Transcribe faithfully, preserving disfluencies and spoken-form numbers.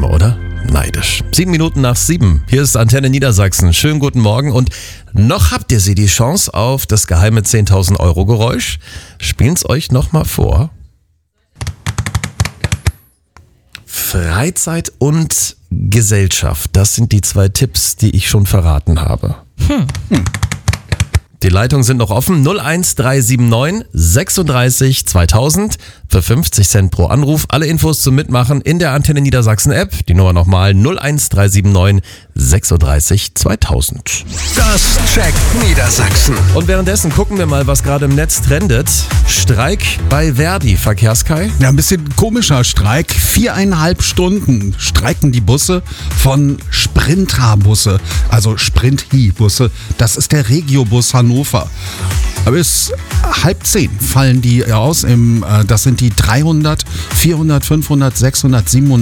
Stimme, oder? Neidisch. Sieben Minuten nach sieben. Hier ist Antenne Niedersachsen. Schönen guten Morgen und noch habt ihr sie die Chance auf das geheime zehntausend Euro Geräusch. Spielen's euch nochmal vor. Freizeit und Gesellschaft. Das sind die zwei Tipps, die ich schon verraten habe. Hm. Hm. Die Leitungen sind noch offen. null eins drei sieben neun sechsunddreißig zweitausend für fünfzig Cent pro Anruf. Alle Infos zum Mitmachen in der Antenne Niedersachsen App. Die Nummer nochmal null eins drei sieben neun sechsunddreißig zweitausend. Das checkt Niedersachsen. Und währenddessen gucken wir mal, was gerade im Netz trendet. Streik bei Verdi, Verkehrskai. Ja, ein bisschen komischer Streik. Viereinhalb Stunden streiken die Busse von Sprintra-Busse, also Sprint-Hi-Busse. Das ist der Regiobus Hannover. Bis halb zehn fallen die aus. Im, das sind die dreihundert, vierhundert, fünfhundert, sechshundert, siebenhundert.